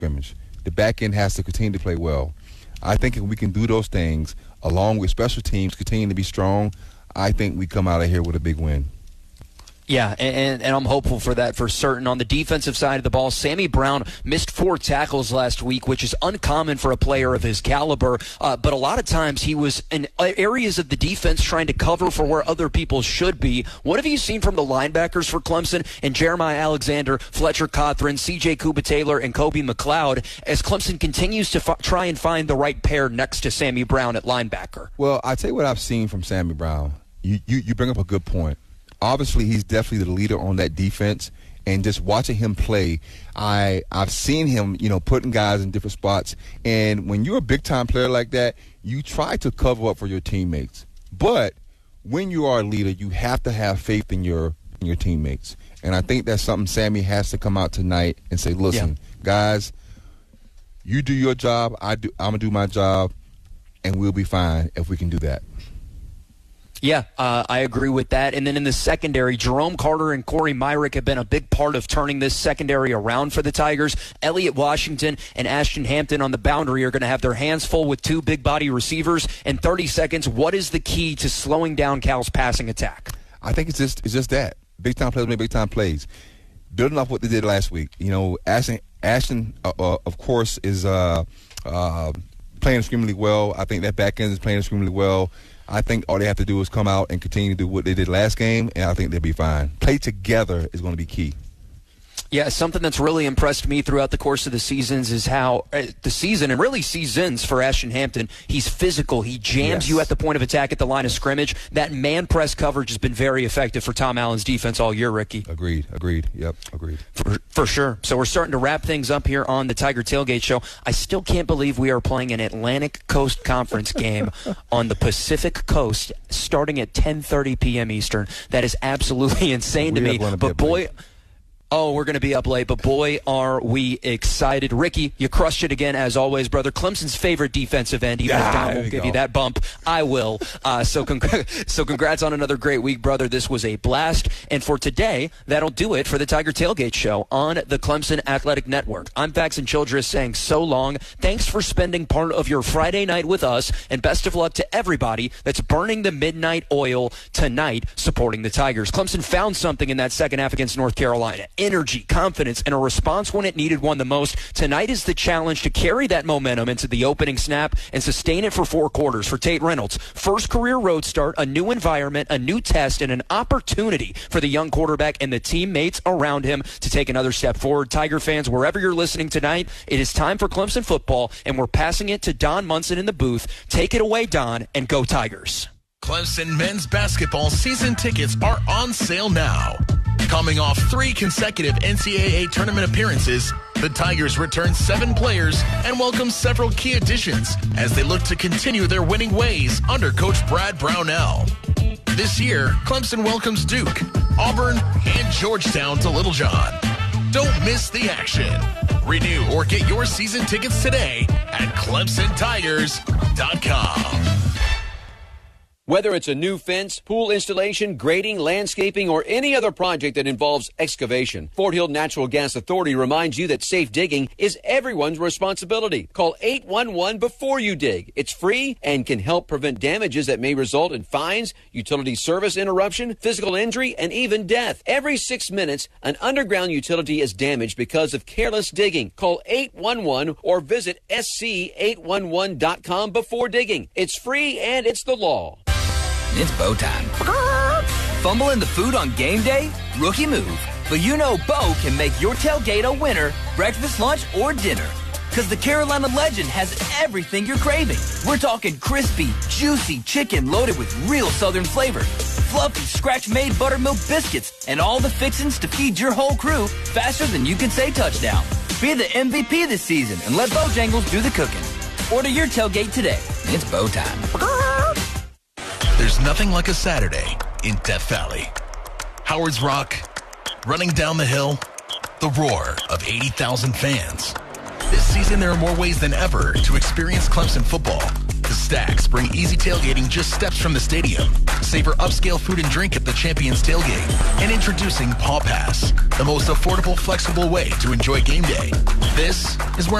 scrimmage. The back end has to continue to play well. I think if we can do those things, along with special teams continuing to be strong, I think we come out of here with a big win. Yeah, and I'm hopeful for that for certain. On the defensive side of the ball, Sammy Brown missed 4 tackles last week, which is uncommon for a player of his caliber. But a lot of times he was in areas of the defense trying to cover for where other people should be. What have you seen from the linebackers for Clemson and Jeremiah Alexander, Fletcher Cothran, C.J. Kuba-Taylor, and Kobe McLeod as Clemson continues to try and find the right pair next to Sammy Brown at linebacker? Well, I'll tell you what I've seen from Sammy Brown. You bring up a good point. Obviously, he's definitely the leader on that defense, and just watching him play, I've seen him, putting guys in different spots. And when you're a big-time player like that, you try to cover up for your teammates. But when you are a leader, you have to have faith in your teammates. And I think that's something Sammy has to come out tonight and say, listen, guys, you do your job, I'm going to do my job, and we'll be fine if we can do that. Yeah, I agree with that. And then in the secondary, Jerome Carter and Corey Myrick have been a big part of turning this secondary around for the Tigers. Elliott Washington and Ashton Hampton on the boundary are going to have their hands full with 2 big-body receivers. In 30 seconds, what is the key to slowing down Cal's passing attack? I think it's just that. Big-time players make big-time plays. Building off what they did last week. Ashton, of course, is playing extremely well. I think that back end is playing extremely well. I think all they have to do is come out and continue to do what they did last game, and I think they'll be fine. Play together is going to be key. Yeah, something that's really impressed me throughout the course of the seasons is how the season, and really seasons for Ashton Hampton, he's physical. He jams you at the point of attack at the line of scrimmage. That man press coverage has been very effective for Tom Allen's defense all year, Ricky. Agreed. Yep, agreed. For sure. So we're starting to wrap things up here on the Tiger Tailgate Show. I still can't believe we are playing an Atlantic Coast Conference game on the Pacific Coast starting at 10:30 p.m. Eastern. That is absolutely insane to me. But boy... Oh, we're going to be up late, but boy, are we excited. Ricky, you crushed it again, as always, brother. Clemson's favorite defensive end, even if Don won't give you that bump, I will. So congrats on another great week, brother. This was a blast. And for today, that'll do it for the Tiger Tailgate Show on the Clemson Athletic Network. I'm Paxton Childress saying so long. Thanks for spending part of your Friday night with us, and best of luck to everybody that's burning the midnight oil tonight supporting the Tigers. Clemson found something in that second half against North Carolina. Energy, confidence, and a response when it needed one the most. Tonight is the challenge to carry that momentum into the opening snap and sustain it for 4 quarters. For Tate Reynolds, first career road start, a new environment, a new test, and an opportunity for the young quarterback and the teammates around him to take another step forward. Tiger fans, wherever you're listening tonight, it is time for Clemson football, and we're passing it to Don Munson in the booth. Take it away, Don, and go Tigers. Clemson men's basketball season tickets are on sale now. Coming off 3 consecutive NCAA tournament appearances, the Tigers return 7 players and welcome several key additions as they look to continue their winning ways under Coach Brad Brownell. This year, Clemson welcomes Duke, Auburn, and Georgetown to Littlejohn. Don't miss the action. Renew or get your season tickets today at ClemsonTigers.com. Whether it's a new fence, pool installation, grading, landscaping, or any other project that involves excavation, Fort Hill Natural Gas Authority reminds you that safe digging is everyone's responsibility. Call 811 before you dig. It's free and can help prevent damages that may result in fines, utility service interruption, physical injury, and even death. Every 6 minutes, an underground utility is damaged because of careless digging. Call 811 or visit sc811.com before digging. It's free and it's the law. It's Bo time. Fumble in the food on game day? Rookie move. But you know Bo can make your tailgate a winner, breakfast, lunch, or dinner. Because the Carolina Legend has everything you're craving. We're talking crispy, juicy chicken loaded with real Southern flavor, fluffy, scratch-made buttermilk biscuits, and all the fixins to feed your whole crew faster than you can say touchdown. Be the MVP this season and let Bojangles do the cooking. Order your tailgate today. It's Bo time. There's nothing like a Saturday in Death Valley. Howard's Rock, running down the hill, the roar of 80,000 fans. This season, there are more ways than ever to experience Clemson football. The Stacks bring easy tailgating just steps from the stadium. Savor upscale food and drink at the Champions Tailgate. And introducing Paw Pass, the most affordable, flexible way to enjoy game day. This is where